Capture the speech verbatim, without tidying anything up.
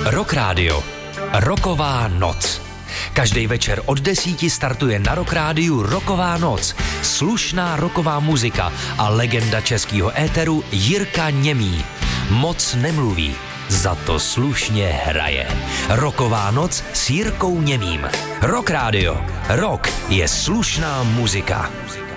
Rock Radio. Rocková noc. Každý večer od desíti startuje na Rock Rádiu Rocková noc. Slušná rocková muzika a legenda českého éteru Jirka Němý. Moc nemluví, za to slušně hraje. Rocková noc s Jirkou Němým. Rock Radio. Rock je slušná muzika.